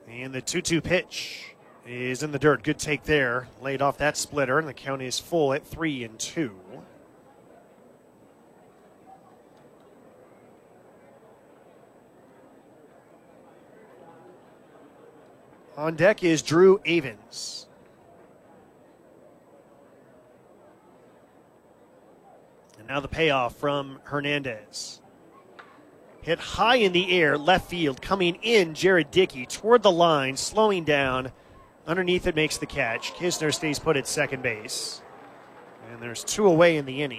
And the 2-2 pitch is in the dirt. Good take there. Laid off that splitter, and the count is full at 3-2. On deck is Drew Avens. And now the payoff from Hernandez. Hit high in the air, left field, coming in, Jared Dickey toward the line, slowing down. Underneath it makes the catch. Kisner stays put at second base. And there's 2 away in the inning.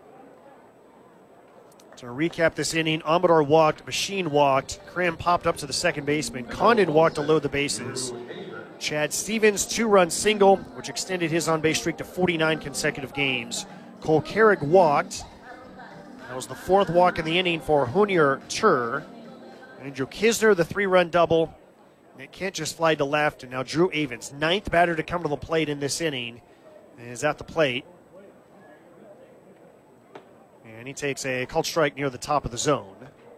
To recap this inning, Amador walked, Machine walked, Cram popped up to the second baseman, Condon walked to load the bases. Chad Stevens, 2-run single, which extended his on-base streak to 49 consecutive games. Cole Carrick walked. That was the 4th walk in the inning for Junior Tur. Andrew Kisner, the 3-run double. It can't just fly to left, and now Drew Avens, 9th batter to come to the plate in this inning, is at the plate. And he takes a called strike near the top of the zone.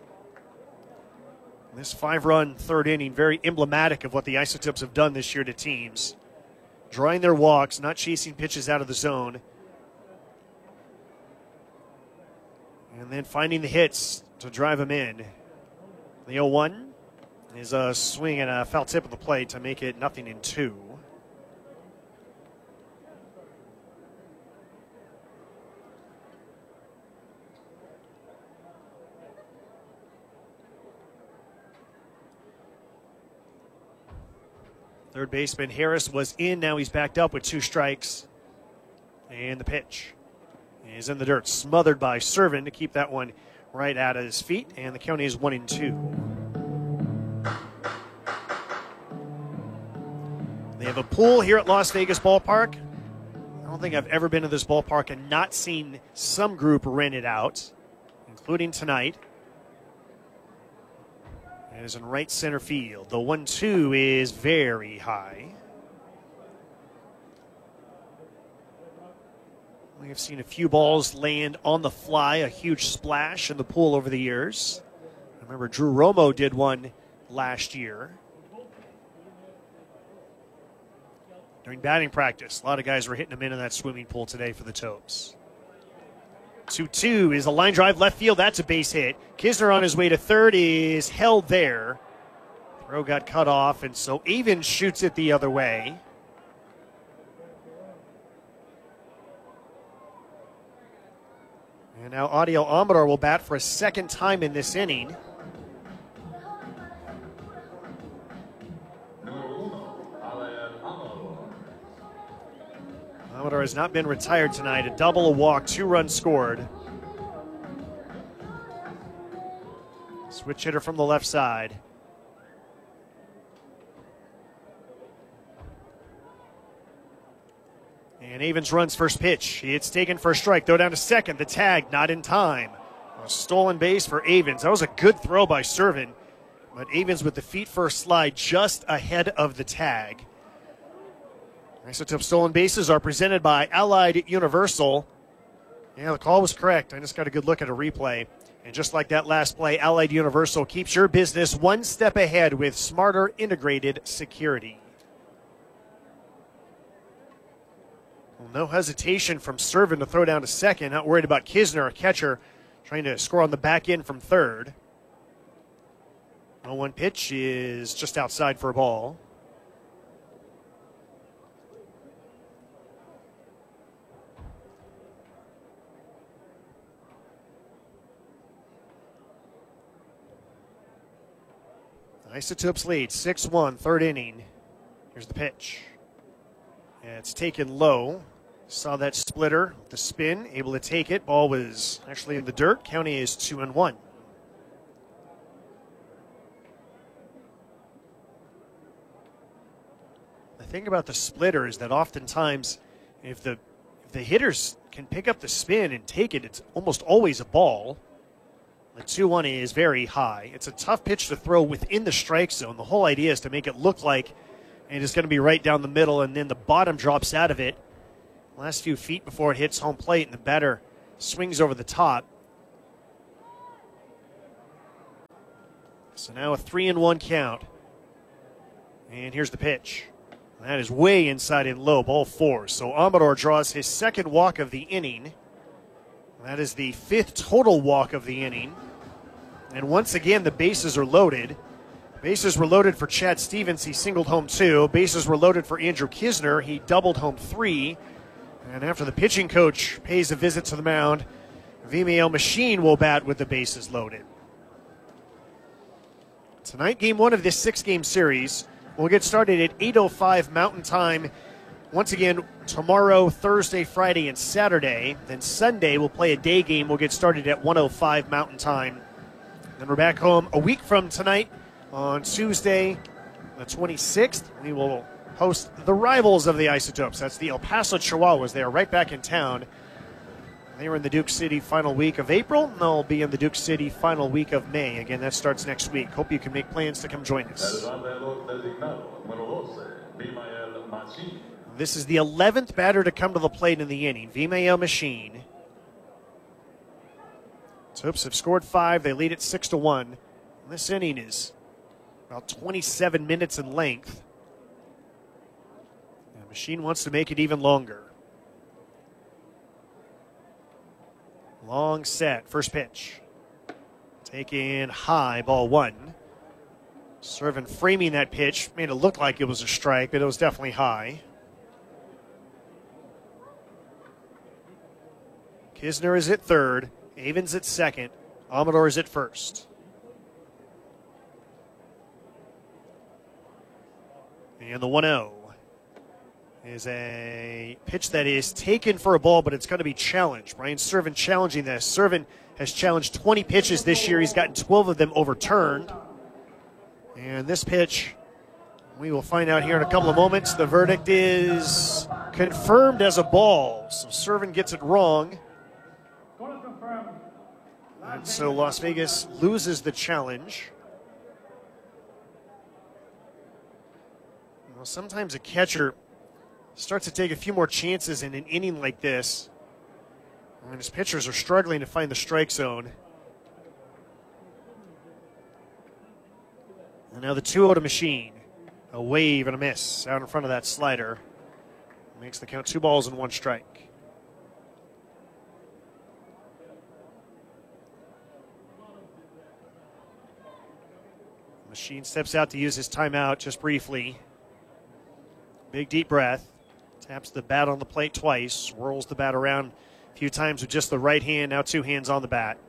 This 5-run 3rd inning, very emblematic of what the Isotopes have done this year to teams. Drawing their walks, not chasing pitches out of the zone. And then finding the hits to drive them in. The 0-1 is a swing and a foul tip of the plate to make it 0-2. Third baseman Harris was in. Now he's backed up with 2 strikes. And the pitch is in the dirt, smothered by Servin to keep that one right out of his feet. And the count is 1-2. They have a pool here at Las Vegas Ballpark. I don't think I've ever been to this ballpark and not seen some group rent it out, including tonight. It is in right center field. The 1-2 is very high. We have seen a few balls land on the fly, a huge splash in the pool over the years. I remember Drew Romo did one last year. During batting practice, a lot of guys were hitting them in that swimming pool today for the Topes. 2-2 is a line drive left field. That's a base hit. Kisner on his way to third is held there. Throw got cut off, and so Avens shoots it the other way. And now Audio Amador will bat for a 2nd time in this inning. Amador has not been retired tonight. A double, a walk, 2 runs scored. Switch hitter from the left side. And Avens runs first pitch. It's taken for a strike. Throw down to second. The tag not in time. A stolen base for Avens. That was a good throw by Servin. But Avens with the feet first slide just ahead of the tag. Isotope stolen bases are presented by Allied Universal. Yeah, the call was correct. I just got a good look at a replay. And just like that last play, Allied Universal keeps your business one step ahead with smarter integrated security. Well, no hesitation from Servin to throw down to second. Not worried about Kisner, a catcher, trying to score on the back end from third. 0-1 pitch is just outside for a ball. Isotopes lead 6-1, 3rd inning. Here's the pitch. It's taken low. Saw that splitter, the spin, able to take it. Ball was actually in the dirt. County is 2-1. The thing about the splitter is that oftentimes if the hitters can pick up the spin and take it, it's almost always a ball. The 2-1 is very high. It's a tough pitch to throw within the strike zone. The whole idea is to make it look like it is going to be right down the middle, and then the bottom drops out of it. Last few feet before it hits home plate, and the batter swings over the top. So now a 3-1 count. And here's the pitch. That is way inside and low, ball 4. So Amador draws his second walk of the inning. That is the 5th total walk of the inning. And once again, the bases are loaded. Bases were loaded for Chad Stevens. He singled home 2. Bases were loaded for Andrew Kisner. He doubled home 3. And after the pitching coach pays a visit to the mound, Vimael Machine will bat with the bases loaded. Tonight, game 1 of this 6-game series will get started at 8:05 Mountain Time. Once again, tomorrow, Thursday, Friday, and Saturday. Then Sunday, we'll play a day game. We'll get started at 1:05 Mountain Time. Then we're back home a week from tonight on Tuesday, the 26th. We will host the rivals of the Isotopes. That's the El Paso Chihuahuas. They are right back in town. They were in the Duke City final week of April, and they'll be in the Duke City final week of May. Again, that starts next week. Hope you can make plans to come join us. This is the 11th batter to come to the plate in the inning, Vimael Machine. Hoops have scored 5. They lead it 6-1. This inning is about 27 minutes in length. The Machine wants to make it even longer. Long set, first pitch. Taken high, ball 1. Servin framing that pitch. Made it look like it was a strike, but it was definitely high. Kisner is at third. Avens at second. Amador is at first. And the 1-0 is a pitch that is taken for a ball, but it's going to be challenged. Brian Servin challenging this. Servin has challenged 20 pitches this year. He's gotten 12 of them overturned. And this pitch, we will find out here in a couple of moments. The verdict is confirmed as a ball. So Servin gets it wrong. And so Las Vegas loses the challenge. Well, sometimes a catcher starts to take a few more chances in an inning like this when his pitchers are struggling to find the strike zone. And now the 2-0 to Machine. A wave and a miss out in front of that slider. Makes the count 2 balls and 1 strike. Machine steps out to use his timeout just briefly. Big deep breath. Taps the bat on the plate twice. Swirls the bat around a few times with just the right hand. Now 2 hands on the bat.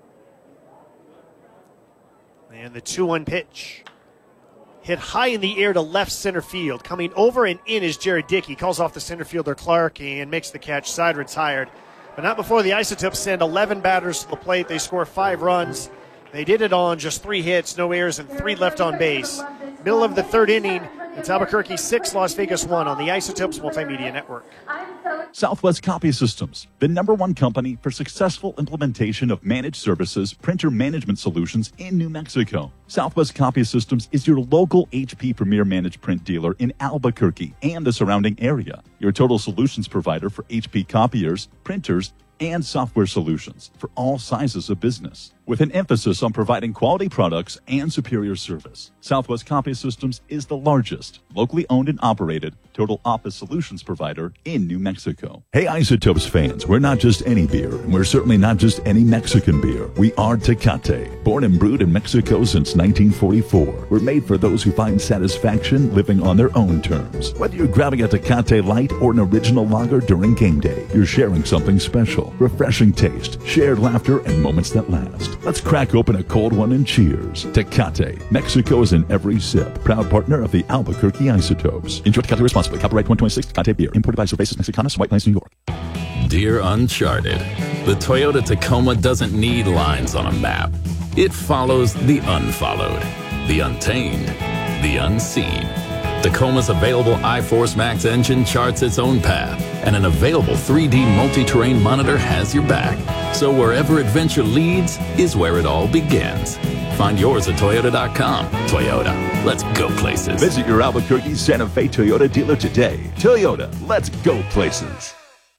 And the 2-1 pitch. Hit high in the air to left center field. Coming over and in is Jared Dickey. Calls off the center fielder Clark and makes the catch. Side retired. But not before the Isotopes send 11 batters to the plate. They score 5 runs. They did it on just 3 hits, no errors, and 3 left on base. Middle of the 3rd inning, it's Albuquerque 6, Las Vegas 1 on the Isotopes Multimedia Network. Southwest Copy Systems, the #1 company for successful implementation of managed services printer management solutions in New Mexico. Southwest Copy Systems is your local HP Premier Managed Print dealer in Albuquerque and the surrounding area. Your total solutions provider for HP copiers, printers, and software solutions for all sizes of business. With an emphasis on providing quality products and superior service, Southwest Copy Systems is the largest, locally owned and operated total office solutions provider in New Mexico. Hey Isotopes fans, we're not just any beer, and we're certainly not just any Mexican beer. We are Tecate, born and brewed in Mexico since 1944. We're made for those who find satisfaction living on their own terms. Whether you're grabbing a Tecate Light or an original lager during game day, you're sharing something special. Refreshing taste, shared laughter, and moments that last. Let's crack open a cold one and cheers. Tecate. Mexico is in every sip. Proud partner of the Albuquerque Isotopes. Enjoy Tecate responsibly. Copyright 2026 Tecate Beer. Imported by Cervezas Mexicanas, White Plains, New York. Dear Uncharted, the Toyota Tacoma doesn't need lines on a map. It follows the unfollowed, the untamed, the unseen. Tacoma's available iForce Max engine charts its own path, and an available 3D multi-terrain monitor has your back. So wherever adventure leads is where it all begins. Find yours at Toyota.com. Toyota, let's go places. Visit your Albuquerque Santa Fe Toyota dealer today. Toyota, let's go places.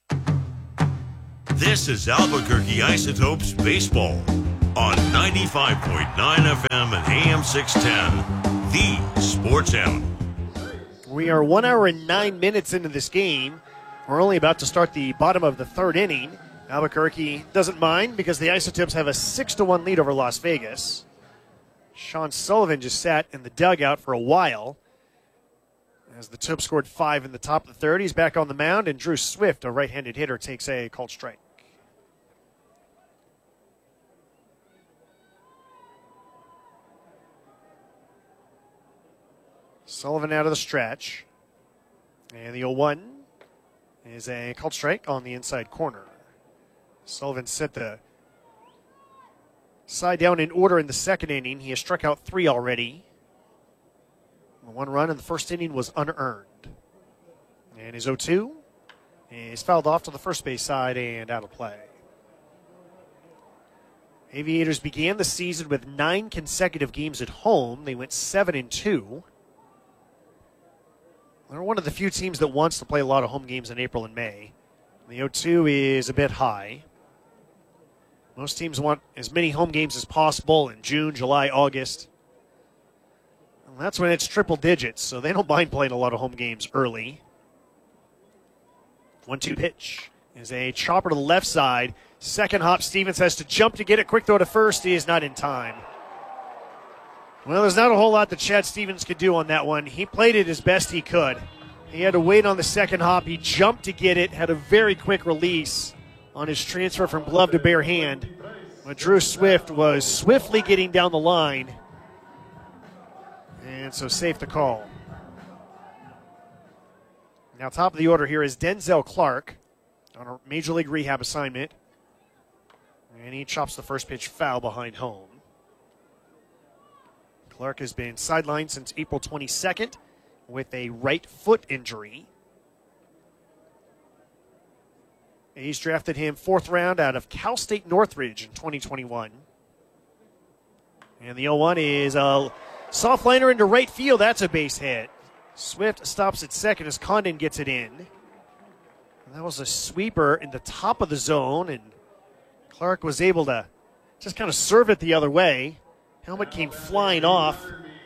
This is Albuquerque Isotopes Baseball on 95.9 FM and AM 610, the Sports Animal. We are 1 hour and 9 minutes into this game. We're only about to start the bottom of the third inning. Albuquerque doesn't mind because the Isotopes have a 6-1 lead over Las Vegas. Sean Sullivan just sat in the dugout for a while as the Topes scored 5 in the top of the third. He's back on the mound, and Drew Swift, a right-handed hitter, takes a called strike. Sullivan out of the stretch. And the 0-1 is a called strike on the inside corner. Sullivan set the side down in order in the second inning. He has struck out 3 already. 1 run in the first inning was unearned. And his 0-2 is fouled off to the first base side and out of play. Aviators began the season with 9 consecutive games at home. They went 7-2. They're one of the few teams that wants to play a lot of home games in April and May. The 0-2 is a bit high. Most teams want as many home games as possible in June, July, August. And that's when it's triple digits, so they don't mind playing a lot of home games early. 1-2 pitch is a chopper to the left side. Second hop, Stevens has to jump to get it. Quick throw to first. He is not in time. Well, there's not a whole lot that Chad Stevens could do on that one. He played it as best he could. He had to wait on the second hop. He jumped to get it, had a very quick release on his transfer from glove to bare hand. But Drew Swift was swiftly getting down the line. And so safe to call. Now top of the order here is Denzel Clark on a Major League rehab assignment. And he chops the first pitch foul behind home. Clark has been sidelined since April 22nd with a right foot injury. A's drafted him 4th round out of Cal State Northridge in 2021. And the 0-1 is a soft liner into right field. That's a base hit. Swift stops at second as Condon gets it in. And that was a sweeper in the top of the zone, and Clark was able to just kind of serve it the other way. Helmet came flying off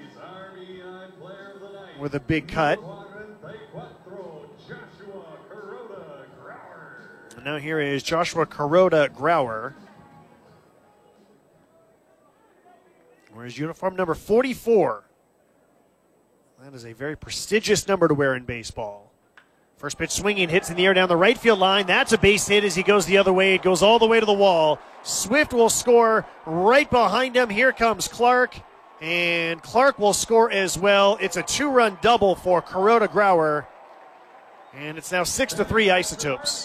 with a big cut. And now here is Joshua Kuroda Grauer. Wears uniform number 44. That is a very prestigious number to wear in baseball. First pitch swinging, hits in the air down the right field line. That's a base hit as he goes the other way. It goes all the way to the wall. Swift will score right behind him. Here comes Clark, and Clark will score as well. It's a 2-run double for Kuroda Grauer, and it's now 6-3 Isotopes.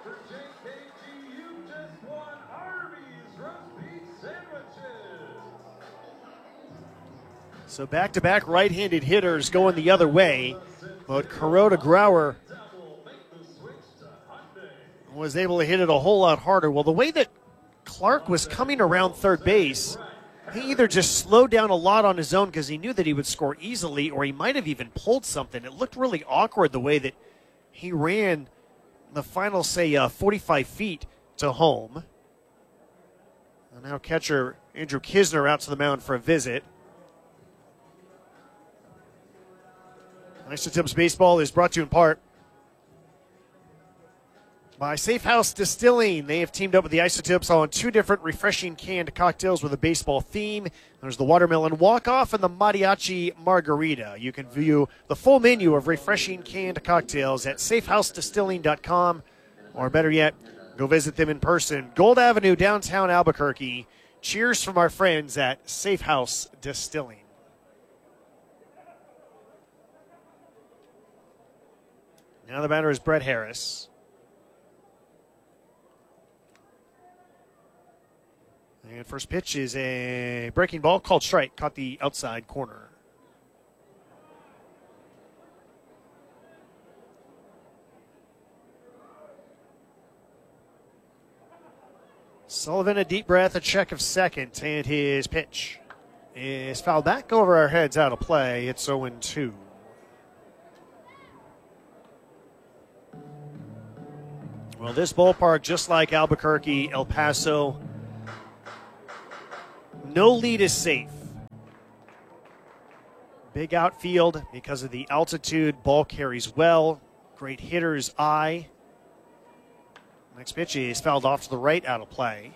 So back-to-back right-handed hitters going the other way, but Kuroda Grauer was able to hit it a whole lot harder. Well, the way that Clark was coming around third base, he either just slowed down a lot on his own because he knew that he would score easily, or he might have even pulled something. It looked really awkward the way that he ran the final, 45 feet to home. And now catcher Andrew Kisner out to the mound for a visit. Isotopes Baseball is brought to you in part by Safe House Distilling. They have teamed up with the Isotopes on 2 different refreshing canned cocktails with a baseball theme. There's the Watermelon Walk-Off and the Mariachi Margarita. You can view the full menu of refreshing canned cocktails at safehousedistilling.com, or better yet, go visit them in person. Gold Avenue, downtown Albuquerque. Cheers from our friends at Safe House Distilling. Now the batter is Brett Harris. And first pitch is a breaking ball, called strike, caught the outside corner. Sullivan, a deep breath, a check of second, and his pitch is fouled back over our heads, out of play. It's 0-2. Well, this ballpark, just like Albuquerque, El Paso, no lead is safe. Big outfield because of the altitude. Ball carries well. Great hitter's eye. Next pitch is fouled off to the right, out of play.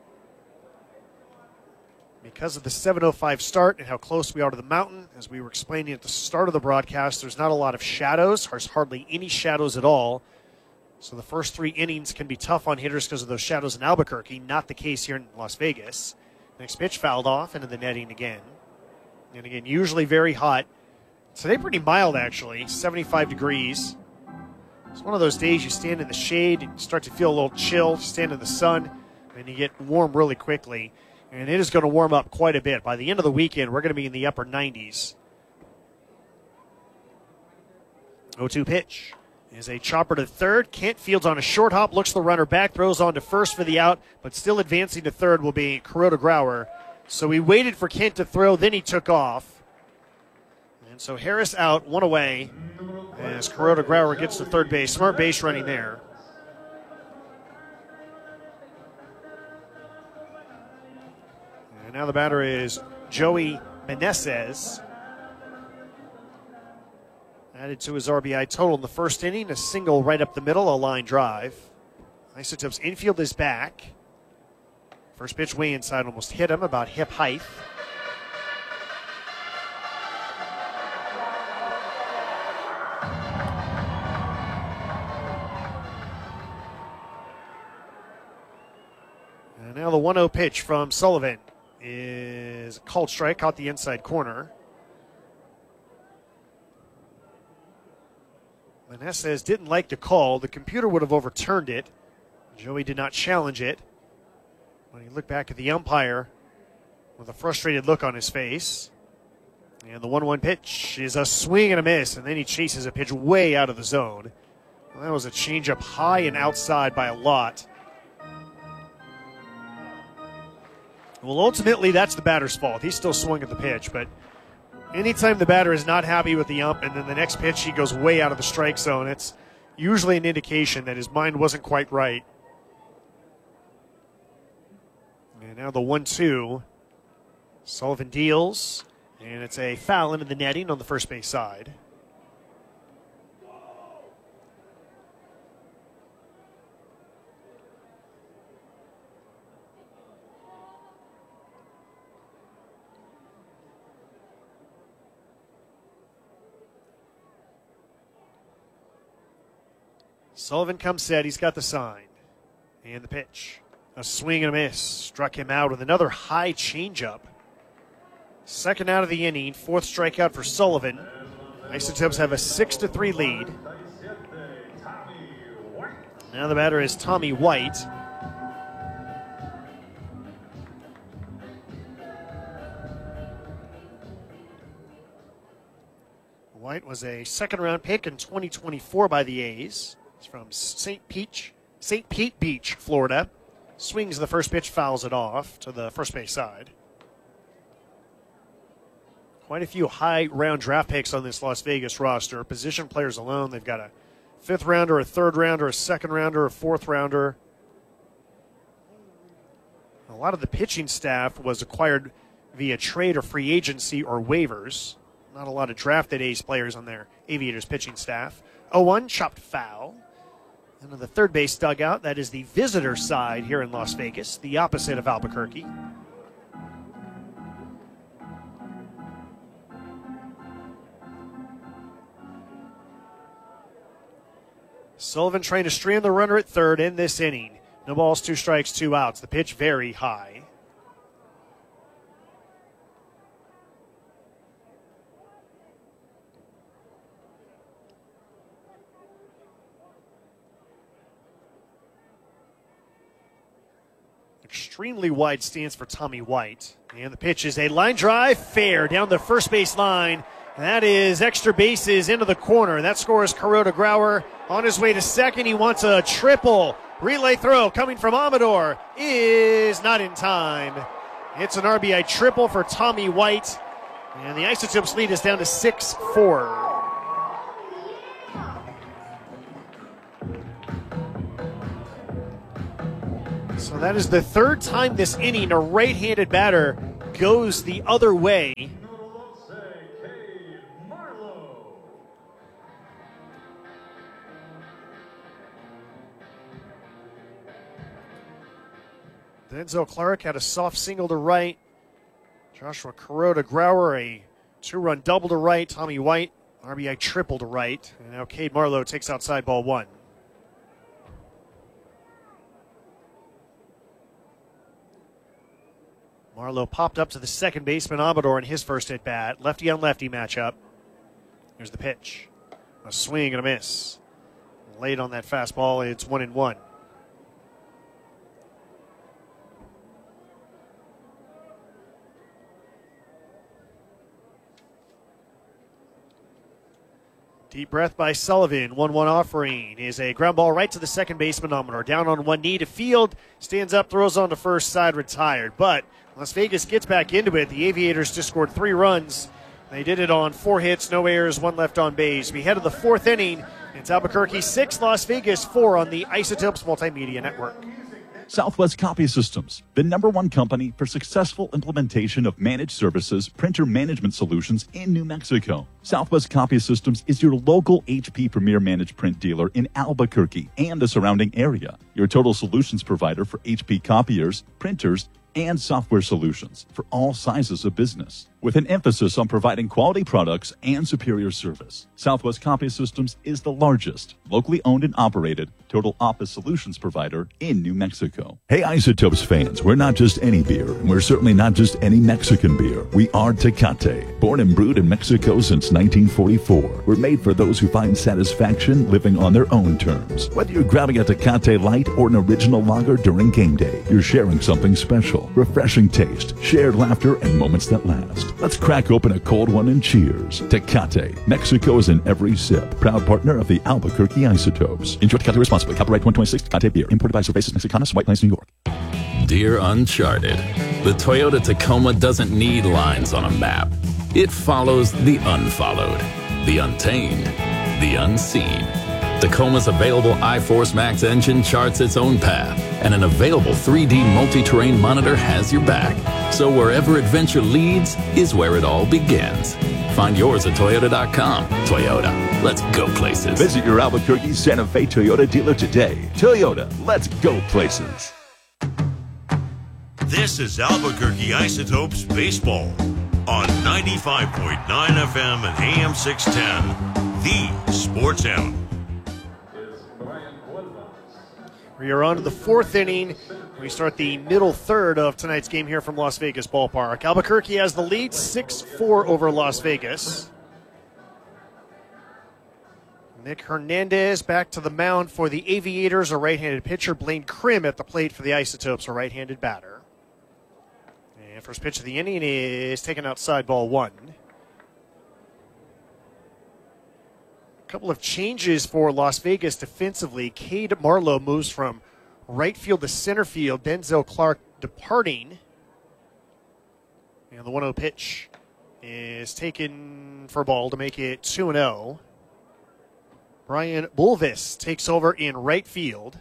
Because of the 7:05 start and how close we are to the mountain, as we were explaining at the start of the broadcast, there's not a lot of shadows. There's hardly any shadows at all. So the first 3 innings can be tough on hitters because of those shadows in Albuquerque. Not the case here in Las Vegas. Next pitch fouled off into the netting again. And again, usually very hot. Today pretty mild, actually, 75 degrees. It's one of those days you stand in the shade and start to feel a little chill, stand in the sun, and you get warm really quickly. And it is going to warm up quite a bit. By the end of the weekend, we're going to be in the upper 90s. 0-2 pitch is a chopper to third. Kent fields on a short hop, looks the runner back, throws on to first for the out, but still advancing to third will be Kuroda Grauer. So he waited for Kent to throw, then he took off. And so Harris out, 1 away, as Kuroda Grauer gets to third base. Smart base running there. And now the batter is Joey Meneses. Added to his RBI total in the first inning, a single right up the middle, a line drive. Isotopes infield is back. First pitch way inside, almost hit him, about hip height. And now the 1-0 pitch from Sullivan is a called strike, caught the inside corner. Meneses didn't like the call. The computer would have overturned it. Joey did not challenge it. When he looked back at the umpire with a frustrated look on his face. And the 1-1 pitch is a swing and a miss, and then he chases a pitch way out of the zone. Well, that was a changeup high and outside by a lot. Well, ultimately, that's the batter's fault. He's still swinging at the pitch, but anytime the batter is not happy with the ump and then the next pitch he goes way out of the strike zone, it's usually an indication that his mind wasn't quite right. And now the 1-2. Sullivan deals, and it's a foul into the netting on the first base side. Sullivan comes set. He's got the sign. And the pitch. A swing and a miss. Struck him out with another high changeup. Second out of the inning. 4th strikeout for Sullivan. Isotopes have a 6-3 lead. Now the batter is Tommy White. White was a second-round pick in 2024 by the A's. He's from St. Pete Beach, Florida. Swings the first pitch, fouls it off to the first base side. Quite a few high-round draft picks on this Las Vegas roster. Position players alone, they've got a 5th rounder, a 3rd rounder, a 2nd rounder, a 4th rounder. A lot of the pitching staff was acquired via trade or free agency or waivers. Not a lot of drafted A's players on their Aviators pitching staff. 0-1, chopped foul. Into the third base dugout, that is the visitor side here in Las Vegas, the opposite of Albuquerque. Sullivan trying to strand the runner at third in this inning. No balls, 2 strikes, 2 outs. The pitch very high. Extremely wide stance for Tommy White. And the pitch is a line drive, fair, down the first base line. And that is extra bases into the corner. That scores Kuroda Grauer on his way to second. He wants a triple. Relay throw coming from Amador is not in time. It's an RBI triple for Tommy White. And the Isotopes lead is down to 6-4. So that is the 3rd time this inning a right-handed batter goes the other way. Denzel Clark had a soft single to right. Joshua Kuroda Grauer, a 2-run double to right. Tommy White, RBI triple to right. And now Cade Marlowe takes outside ball 1. Marlowe popped up to the second baseman Amador in his first at bat. Lefty on lefty matchup. Here's the pitch. A swing and a miss. Late on that fastball, it's 1-1. Deep breath by Sullivan. 1-1 offering is a ground ball right to the second baseman Amador. Down on one knee to field. Stands up, throws on the first side, retired. But Las Vegas gets back into it. The Aviators just scored 3 runs. They did it on 4 hits, no errors, 1 left on base. We head to the 4th inning. It's Albuquerque 6, Las Vegas 4 on the Isotopes Multimedia Network. Southwest Copy Systems, the #1 company for successful implementation of managed services, printer management solutions in New Mexico. Southwest Copy Systems is your local HP Premier Managed Print dealer in Albuquerque and the surrounding area. Your total solutions provider for HP copiers, printers, and software solutions for all sizes of business. With an emphasis on providing quality products and superior service, Southwest Copy Systems is the largest, locally owned and operated total office solutions provider in New Mexico. Hey Isotopes fans, we're not just any beer, and we're certainly not just any Mexican beer. We are Tecate. Born and brewed in Mexico since 1944, we're made for those who find satisfaction living on their own terms. Whether you're grabbing a Tecate Light or an original lager during game day, you're sharing something special. Refreshing taste, shared laughter, and moments that last. Let's crack open a cold one and cheers. Tecate. Mexico is in every sip. Proud partner of the Albuquerque Isotopes. Enjoy Tecate responsibly. Copyright 2026 Tecate Beer. Imported by Cervezas Mexicanas, White Plains, New York. Dear Uncharted, the Toyota Tacoma doesn't need lines on a map. It follows the unfollowed, the untamed, the unseen. Tacoma's available iForce Max engine charts its own path, and an available 3D multi-terrain monitor has your back. So wherever adventure leads is where it all begins. Find yours at Toyota.com. Toyota, let's go places. Visit your Albuquerque Santa Fe Toyota dealer today. Toyota, let's go places. This is Albuquerque Isotopes Baseball on 95.9 FM and AM 610, the Sports Animal. We are on to the 4th inning. We start the middle third of tonight's game here from Las Vegas Ballpark. Albuquerque has the lead, 6-4 over Las Vegas. Nick Hernandez back to the mound for the Aviators, a right-handed pitcher. Blaine Krim at the plate for the Isotopes, a right-handed batter. And first pitch of the inning is taken outside ball 1. Couple of changes for Las Vegas defensively. Cade Marlowe moves from right field to center field. Denzel Clark departing. And the 1-0 pitch is taken for a ball to make it 2-0. Brian Bulvis takes over in right field.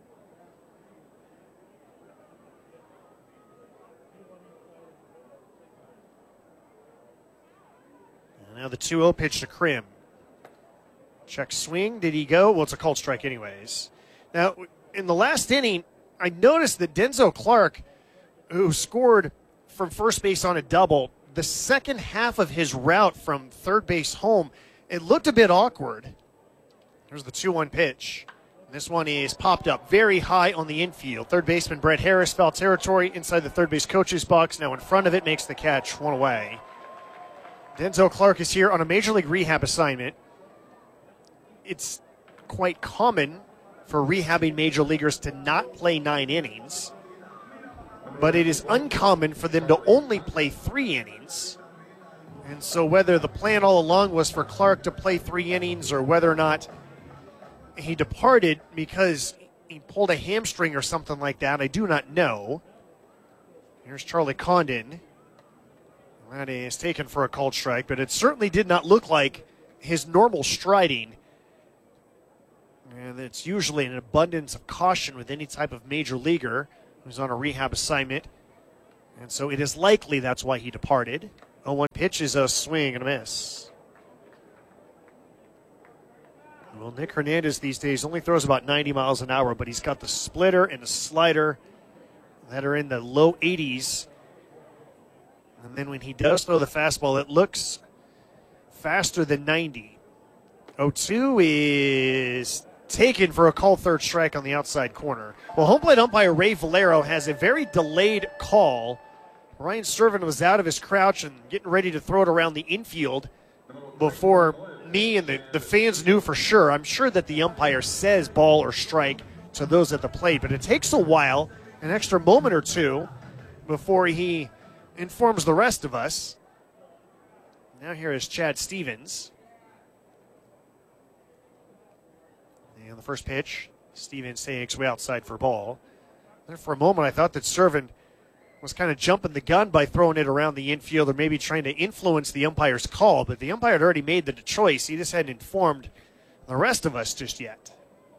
And now the 2-0 pitch to Krim. Check swing. Did he go? Well, it's a called strike anyways. Now, in the last inning, I noticed that Denzel Clark, who scored from first base on a double, the second half of his route from third base home, it looked a bit awkward. There's the 2-1 pitch. This one is popped up very high on the infield. Third baseman Brett Harris, foul territory inside the third base coach's box. Now in front of it, makes the catch, 1 away. Denzel Clark is here on a major league rehab assignment. It's quite common for rehabbing major leaguers to not play 9 innings, but it is uncommon for them to only play 3 innings. And so whether the plan all along was for Clark to play 3 innings or whether or not he departed because he pulled a hamstring or something like that, I do not know. Here's Charlie Condon. That is taken for a called strike, but it certainly did not look like his normal striding. And it's usually an abundance of caution with any type of major leaguer who's on a rehab assignment. And so it is likely that's why he departed. 0-1 pitch is a swing and a miss. Well, Nick Hernandez these days only throws about 90 miles an hour, but he's got the splitter and the slider that are in the low 80s. And then when he does throw the fastball, it looks faster than 90. 0-2 is taken for a called third strike on the outside corner. Well, home plate umpire Ray Valero has a very delayed call. Ryan Servin was out of his crouch and getting ready to throw it around the infield before me and the fans knew for sure. I'm sure that the umpire says ball or strike to those at the plate, but it takes a while, an extra moment or two, before he informs the rest of us. Now here is Chad Stevens. And the first pitch, Stevens takes way outside for ball. And for a moment, I thought that Servin was kind of jumping the gun by throwing it around the infield or maybe trying to influence the umpire's call, but the umpire had already made the choice. He just hadn't informed the rest of us just yet.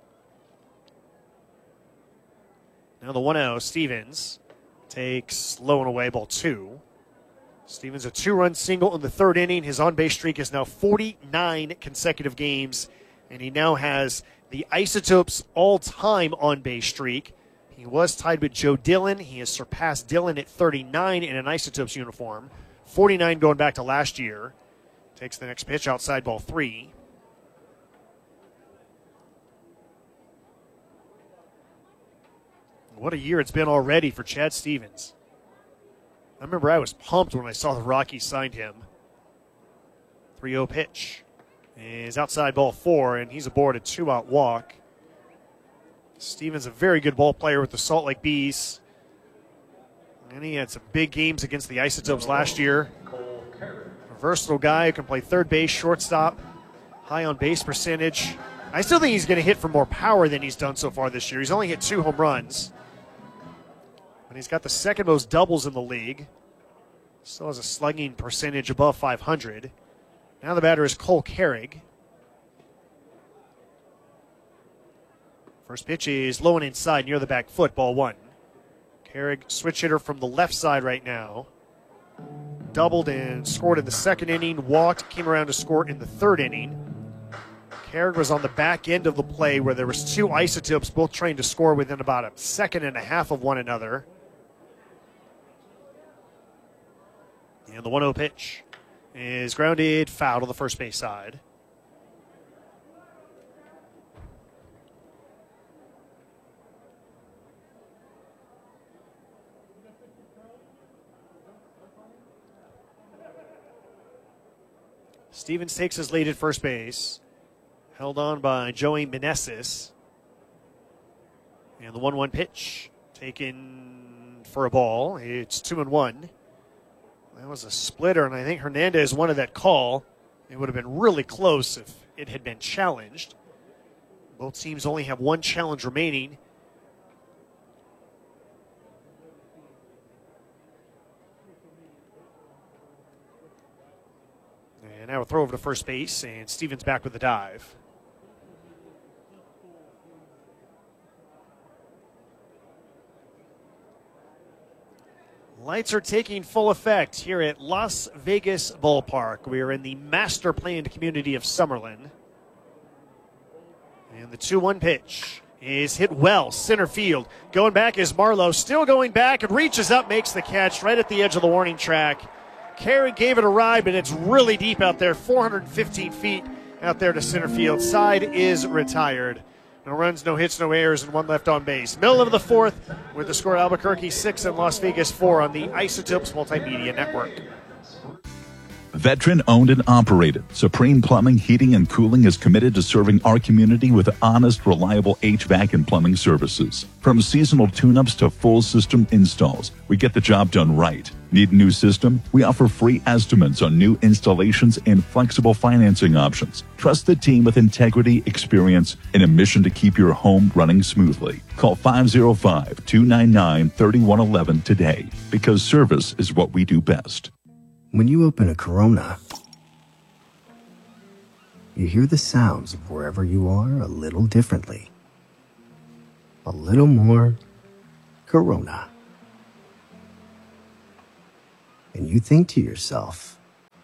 Now the 1-0, Stevens takes low and away, ball 2. Stevens a 2-run single in the third inning. His on-base streak is now 49 consecutive games, and he now has the Isotopes all-time on-base streak. He was tied with Joe Dillon. He has surpassed Dillon at 39 in an Isotopes uniform. 49 going back to last year. Takes the next pitch, outside, ball 3. What a year it's been already for Chad Stevens. I remember I was pumped when I saw the Rockies signed him. 3-0 pitch is outside, ball 4, and he's aboard a 2-out walk. Stevens a very good ball player with the Salt Lake Bees. And he had some big games against the Isotopes last year. A versatile guy who can play third base, shortstop, high on base percentage. I still think he's going to hit for more power than he's done so far this year. He's only hit 2 home runs. But he's got the second most doubles in the league. Still has a slugging percentage above 500. Now the batter is Cole Carrig. First pitch is low and inside near the back foot, ball 1. Carrig, switch hitter from the left side right now. Doubled and scored in the second inning, walked, came around to score in the third inning. Carrig was on the back end of the play where there was 2 Isotopes, both trying to score within about a second and a half of one another. And the 1-0 pitch is grounded foul to the first base side. Stevens takes his lead at first base. Held on by Joey Meneses. And the 1-1 pitch taken for a ball. It's 2-1. That was a splitter, and I think Hernandez wanted that call. It would have been really close if it had been challenged. Both teams only have 1 challenge remaining. And now a throw over to first base, and Stevens back with the dive. Lights are taking full effect here at Las Vegas Ballpark. We are in the master planned community of Summerlin. And the 2-1 pitch is hit well, center field. Going back is Marlowe, still going back and reaches up, makes the catch right at the edge of the warning track. Carey gave it a ride, but it's really deep out there, 415 feet out there to center field. Side is retired. No runs, no hits, no errors, and 1 left on base. Middle of the 4th with the score Albuquerque 6 and Las Vegas 4 on the Isotopes Multimedia Network. Veteran owned and operated, Supreme Plumbing, Heating, and Cooling is committed to serving our community with honest, reliable HVAC and plumbing services. From seasonal tune-ups to full system installs, we get the job done right. Need a new system? We offer free estimates on new installations and flexible financing options. Trust the team with integrity, experience, and a mission to keep your home running smoothly. Call 505-299-3111 today, because service is what we do best. When you open a Corona, you hear the sounds of wherever you are a little differently. A little more Corona. And you think to yourself,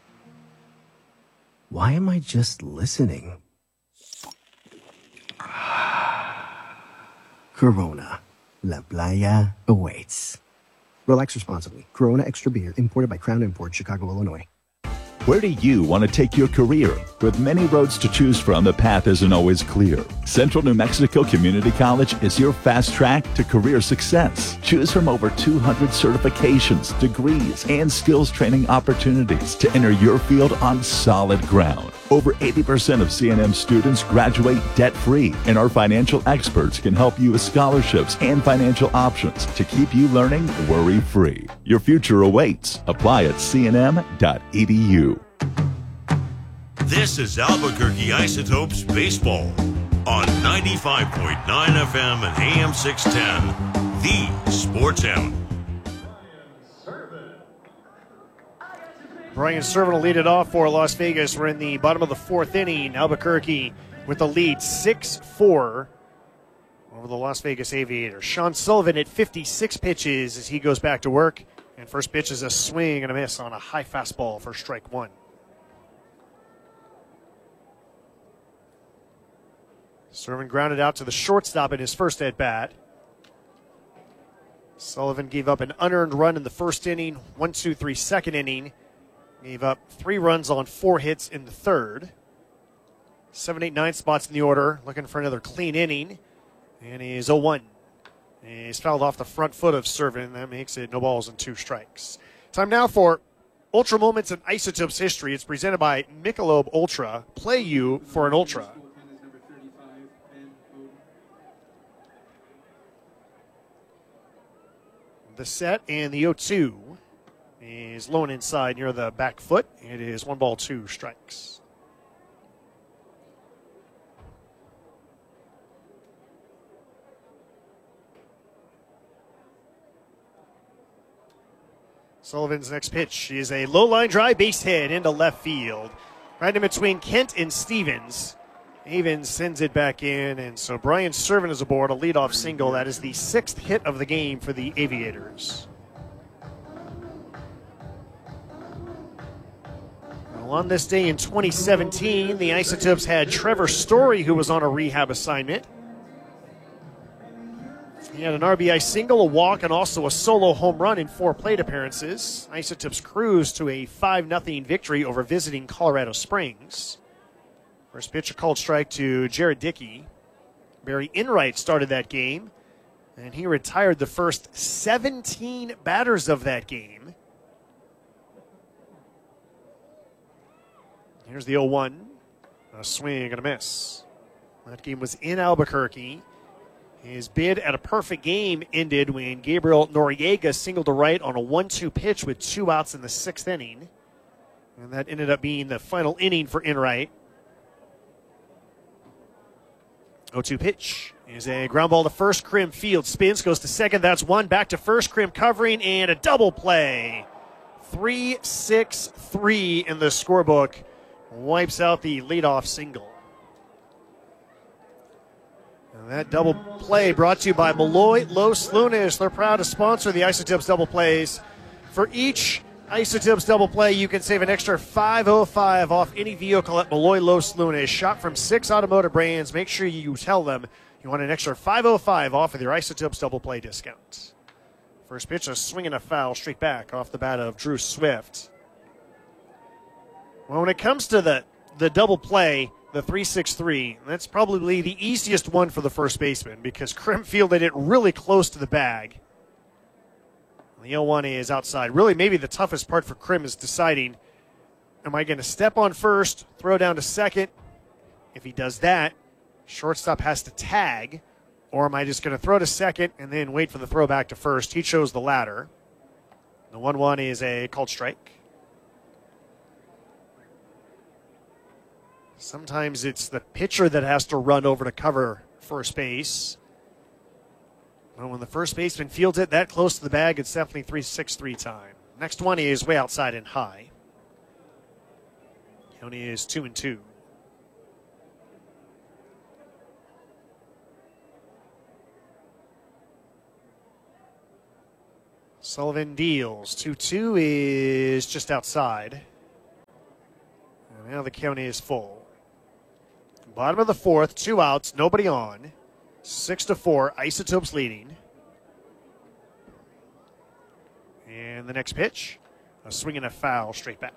why am I just listening? Corona, La Playa awaits. Relax responsibly. Corona Extra Beer, imported by Crown Imports, Chicago, Illinois. Where do you want to take your career? With many roads to choose from, the path isn't always clear. Central New Mexico Community College is your fast track to career success. Choose from over 200 certifications, degrees, and skills training opportunities to enter your field on solid ground. Over 80% of CNM students graduate debt-free, and our financial experts can help you with scholarships and financial options to keep you learning worry-free. Your future awaits. Apply at cnm.edu. This is Albuquerque Isotopes Baseball on 95.9 FM and AM 610, the Sports Hound. Brian Serven will lead it off for Las Vegas. We're in the bottom of the fourth inning. Albuquerque with the lead 6-4 over the Las Vegas Aviators. Sean Sullivan at 56 pitches as he goes back to work. And first pitch is a swing and a miss on a high fastball for strike one. Serven grounded out to the shortstop in his first at-bat. Sullivan gave up an unearned run in the first inning, 1-2-3 second inning. Gave up 3 runs on 4 hits in the third. 7, 8, 9 spots in the order. Looking for another clean inning. And he's 0-1. He's fouled off the front foot of Serven. That makes it no balls and 2 strikes. Time now for Ultra Moments in Isotopes History. It's presented by Michelob Ultra. Play you for an Ultra. The set and the 0-2 is low and inside near the back foot. It is 1 ball, 2 strikes. Sullivan's next pitch is a low line drive base hit into left field. Right in between Kent and Stevens. Avens sends it back in, and so Brian Serven is aboard, a leadoff single. That is the 6th hit of the game for the Aviators. Well, on this day in 2017, the Isotopes had Trevor Story, who was on a rehab assignment. He had an RBI single, a walk, and also a solo home run in 4 plate appearances. Isotopes cruised to a 5-0 victory over visiting Colorado Springs. First pitch, a called strike to Jared Dickey. Barry Enright started that game, and he retired the first 17 batters of that game. Here's the 0-1. A swing and a miss. That game was in Albuquerque. His bid at a perfect game ended when Gabriel Noriega singled to right on a 1-2 pitch with 2 outs in the 6th inning. And that ended up being the final inning for Enright. 0-2 pitch is a ground ball to first. Krim field spins, goes to second. That's 1. Back to first. Krim covering and a double play. 3-6-3 in the scorebook. Wipes out the leadoff single. And that double play brought to you by Malloy Los Lunas. They're proud to sponsor the Isotopes double plays. For each Isotopes double play, you can save an extra $5.05 off any vehicle at Malloy Los Lunas. Shop from 6 automotive brands. Make sure you tell them you want an extra $5.05 off with your Isotopes double play discount. First pitch, a swing and a foul straight back off the bat of Drew Swift. Well, when it comes to the double play, the 3-6-3, that's probably the easiest one for the first baseman because Krim fielded it really close to the bag. The 0-1 is outside. Really, maybe the toughest part for Krim is deciding, am I going to step on first, throw down to second? If he does that, shortstop has to tag, or am I just going to throw to second and then wait for the throw back to first? He chose the latter. The 1-1 is a called strike. Sometimes it's the pitcher that has to run over to cover first base. Well, when the first baseman fields it that close to the bag, it's definitely 3-6-3 time. Next one is way outside and high. County is 2-2. Sullivan deals. 2-2 is just outside. And now the county is full. Bottom of the 4th, 2 outs, nobody on. 6-4, Isotopes leading. And the next pitch, a swing and a foul straight back.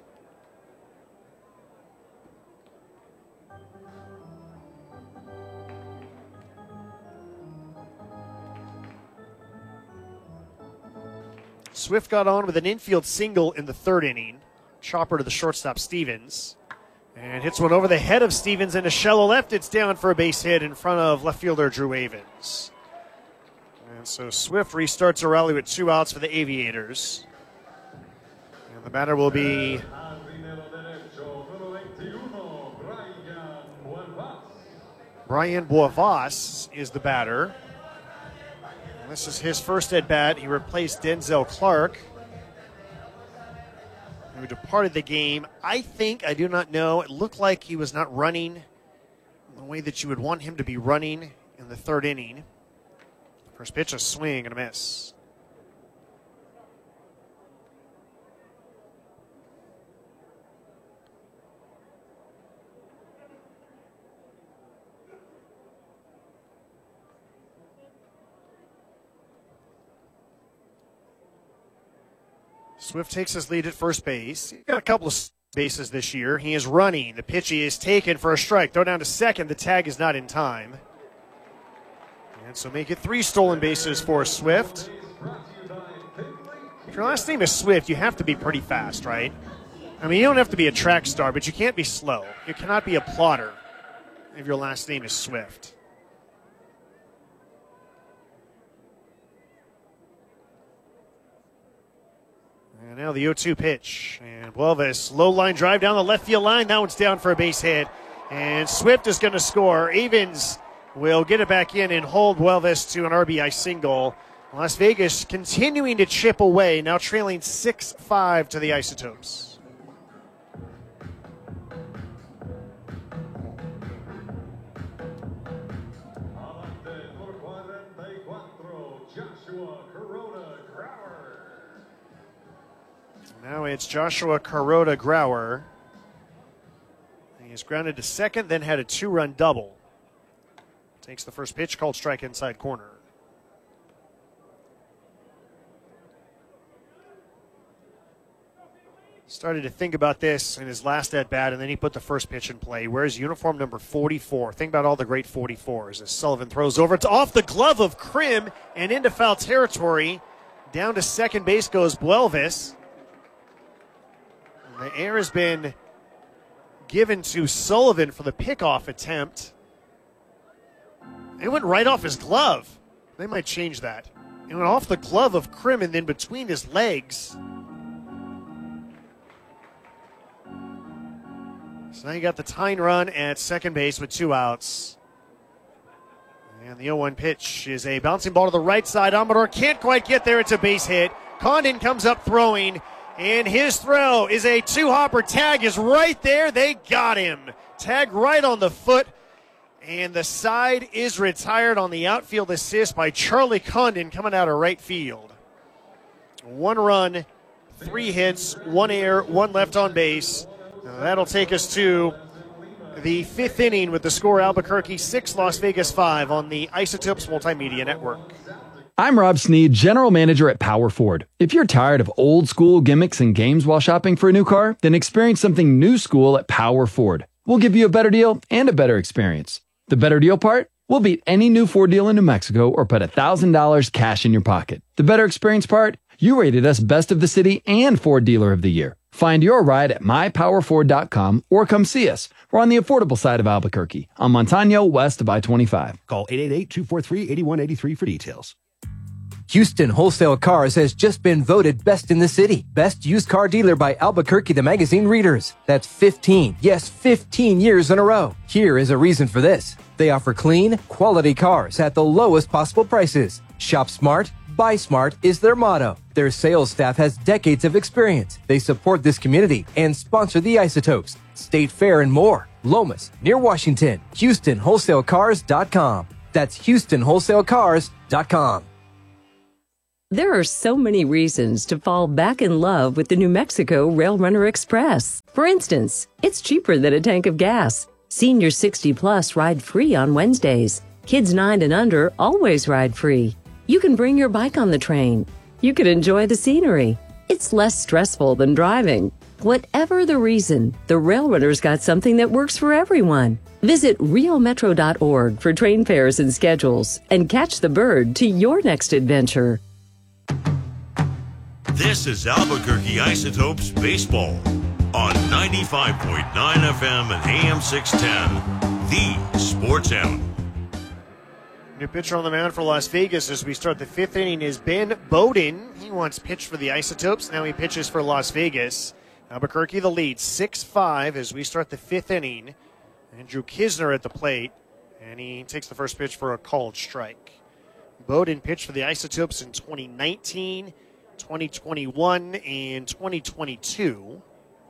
Swift got on with an infield single in the third inning. Chopper to the shortstop, Stevens. And hits one over the head of Stevens into shallow left. It's down for a base hit in front of left fielder Drew Avens. And so Swift restarts a rally with 2 outs for the Aviators. And the batter will be Brian Boivas is the batter. And this is his first at bat. He replaced Denzel Clark, who departed the game. I do not know. It looked like he was not running the way that you would want him to be running in the third inning. First pitch, a swing and a miss. Swift takes his lead at first base. He's got a couple of bases this year. He is running. The pitch is taken for a strike. Throw down to second. The tag is not in time. And so make it 3 stolen bases for Swift. If your last name is Swift, you have to be pretty fast, right? I mean, you don't have to be a track star, but you can't be slow. You cannot be a plotter if your last name is Swift. And now the 0-2 pitch. And Boivas, low line drive down the left field line. That one's down for a base hit. And Swift is going to score. Avens will get it back in and hold Boivas to an RBI single. Las Vegas continuing to chip away, now trailing 6-5 to the Isotopes. Now it's Joshua Kuroda Grauer. He is grounded to second, then had a 2-run double. Takes the first pitch, called strike inside corner. Started to think about this in his last at-bat, and then he put the first pitch in play. Wears uniform number 44. Think about all the great 44s as Sullivan throws over. It's off the glove of Krim and into foul territory. Down to second base goes Boivas. The air has been given to Sullivan for the pickoff attempt. It went right off his glove. They might change that. It went off the glove of Krim and then between his legs. So now you got the tying run at second base with 2 outs. And the 0-1 pitch is a bouncing ball to the right side. Amador can't quite get there. It's a base hit. Condon comes up throwing. And his throw is a 2-hopper. Tag is right there. They got him. Tag right on the foot. And the side is retired on the outfield assist by Charlie Condon coming out of right field. 1 run, 3 hits, 1 error, 1 left on base. That'll take us to the 5th inning with the score Albuquerque 6, Las Vegas 5 on the Isotopes Multimedia Network. I'm Rob Sneed, General Manager at Power Ford. If you're tired of old school gimmicks and games while shopping for a new car, then experience something new school at Power Ford. We'll give you a better deal and a better experience. The better deal part? We'll beat any new Ford deal in New Mexico or put $1,000 cash in your pocket. The better experience part? You rated us Best of the City and Ford Dealer of the Year. Find your ride at mypowerford.com or come see us. We're on the affordable side of Albuquerque, on Montano, west of I-25. Call 888-243-8183 for details. Houston Wholesale Cars has just been voted best in the city. Best used car dealer by Albuquerque the Magazine readers. That's 15 years in a row. Here is a reason for this. They offer clean, quality cars at the lowest possible prices. Shop smart, buy smart is their motto. Their sales staff has decades of experience. They support this community and sponsor the Isotopes, State Fair, and more. Lomas, near Washington. HoustonWholesaleCars.com. That's HoustonWholesaleCars.com. There are so many reasons to fall back in love with the New Mexico Rail Runner Express. For instance, it's cheaper than a tank of gas. Senior 60 plus ride free on Wednesdays. Kids 9 and under always ride free. You can bring your bike on the train. You can enjoy the scenery. It's less stressful than driving. Whatever the reason, the Railrunner's got something that works for everyone. Visit realmetro.org for train fares and schedules and catch the bird to your next adventure. This is Albuquerque Isotopes Baseball on 95.9 FM and AM 610, the Sports Animal. New pitcher on the mound for Las Vegas as we start the fifth inning is Ben Bowden. He once pitched for the Isotopes. Now he pitches for Las Vegas. Albuquerque the lead, 6-5 as we start the fifth inning. Andrew Kisner at the plate, and he takes the first pitch for a called strike. Bowden pitched for the Isotopes in 2019, 2021, and 2022.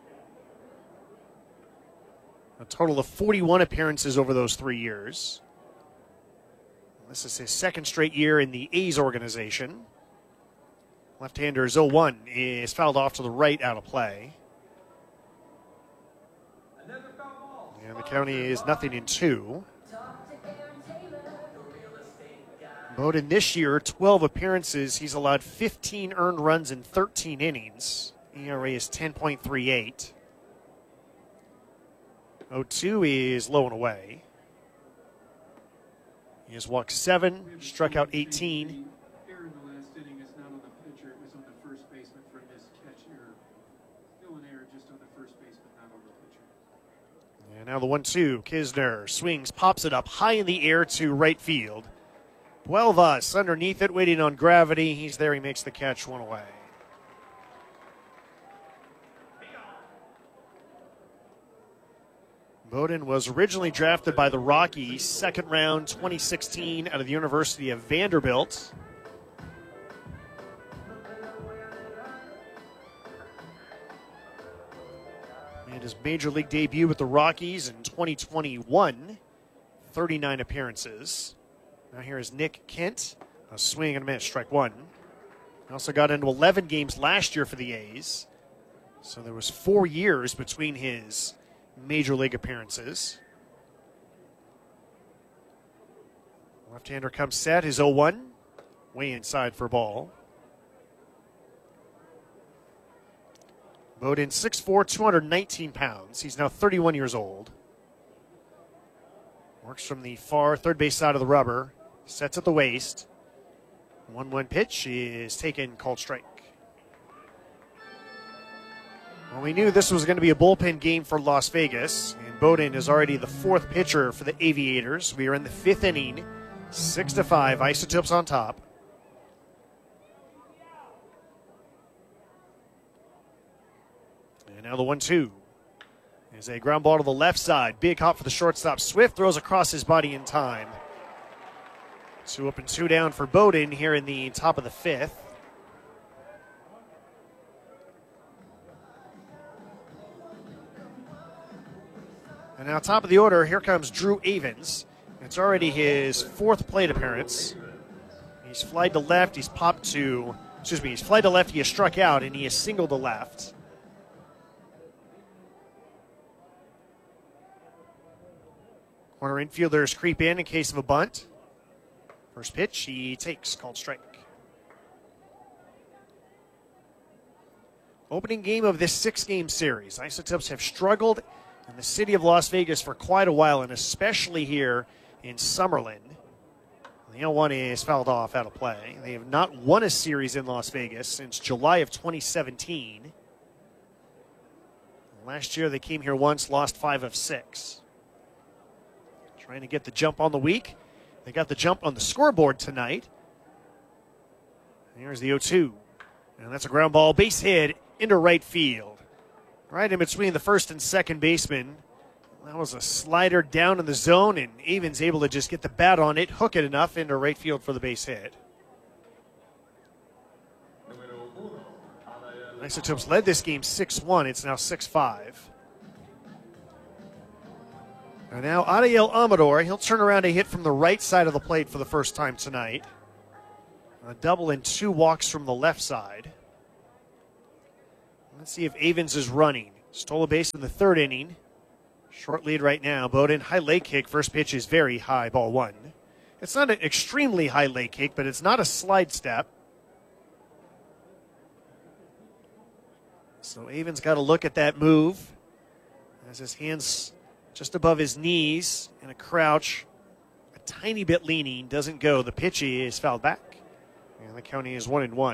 A total of 41 appearances over those 3 years. This is his second straight year in the A's organization. Left-hander 0-1 is fouled off to the right, out of play. And the county is 0-2. Bowden this year, 12 appearances. He's allowed 15 earned runs in 13 innings. ERA is 10.38. 0-2 is low and away. He has walked 7, struck out 18. Error in the last inning is not on the pitcher, it was on the first baseman for a missed catch error. Still an error just on the first baseman, not on the pitcher. And now the 1-2. Kisner swings, pops it up high in the air to right field. Puelvas underneath it, waiting on gravity. He's there, he makes the catch, one away. Bowden was originally drafted by the Rockies, second round, 2016, out of the University of Vanderbilt. Made his major league debut with the Rockies in 2021, 39 appearances. Now here is Nick Kent, a swing and a miss, strike one. He also got into 11 games last year for the A's, so there was 4 years between his major league appearances. Left-hander comes set, his 0-1, way inside for ball. Bowden 6'4", 219 pounds. He's now 31 years old. Works from the far third base side of the rubber. Sets at the waist. 1-1 pitch is taken, called strike. Well, we knew this was going to be a bullpen game for Las Vegas, and Bowden is already the fourth pitcher for the Aviators. We are in the fifth inning, 6-5, Isotopes on top. And now the 1-2 is a ground ball to the left side. Big hop for the shortstop. Swift throws across his body in time. 2 up and 2 down for Bowden here in the top of the fifth. And now top of the order, here comes Drew Avens. It's already his fourth plate appearance. He's flied to left, he's flied to left, he has struck out, and he has singled to left. Corner infielders creep in case of a bunt. First pitch, he takes, called strike. Opening game of this 6-game series. Isotopes have struggled in the city of Las Vegas for quite a while, and especially here in Summerlin. The 0-1 is fouled off, out of play. They have not won a series in Las Vegas since July of 2017. Last year they came here once, lost 5 of 6. Trying to get the jump on the week. They got the jump on the scoreboard tonight. Here's the 0-2. And that's a ground ball, base hit into right field. Right in between the first and second baseman. That was a slider down in the zone, and Avens able to just get the bat on it, hook it enough into right field for the base hit. Isotopes led this game 6-1. It's now 6-5. And now Adiel Amador, he'll turn around a hit from the right side of the plate for the first time tonight. A double and 2 walks from the left side. Let's see if Avens is running. Stole a base in the third inning. Short lead right now. Bowden, high leg kick. First pitch is very high, ball 1. It's not an extremely high leg kick, but it's not a slide step. So Avens got to look at that move. Has his hands just above his knees in a crouch, a tiny bit leaning, doesn't go. The pitch is fouled back, and the county is 1-1.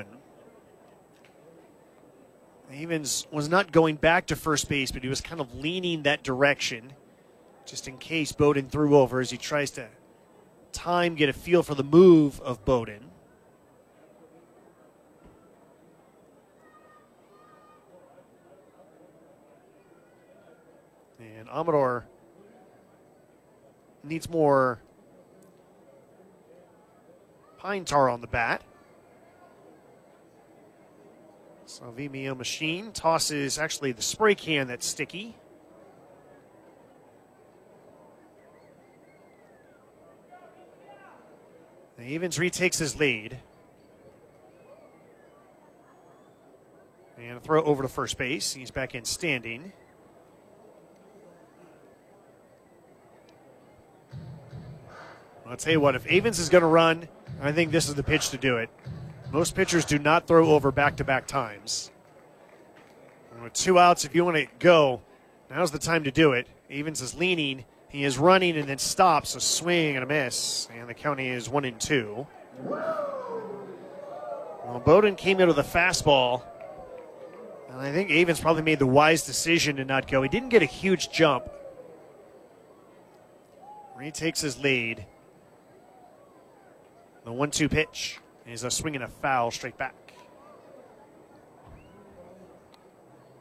Avens was not going back to first base, but he was kind of leaning that direction just in case Bowden threw over as he tries to get a feel for the move of Bowden. And Amador needs more pine tar on the bat. So Vimeo machine tosses actually the spray can that's sticky. Avens retakes his lead. And a throw over to first base. He's back in standing. I'll tell you what, if Avens is going to run, I think this is the pitch to do it. Most pitchers do not throw over back-to-back times. And with 2 outs, if you want to go, now's the time to do it. Avens is leaning. He is running and then stops. A swing and a miss. And the county is 1-2. Well, Bowden came in with a fastball. And I think Avens probably made the wise decision to not go. He didn't get a huge jump. Retakes his lead. The 1-2 pitch is a swing and a foul straight back.